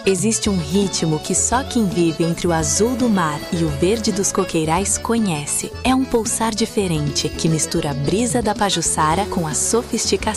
Existe um ritmo que só quem vive entre o azul do mar e o verde dos coqueirais conhece. É um pulsar diferente que mistura a brisa da Pajuçara com a sofisticação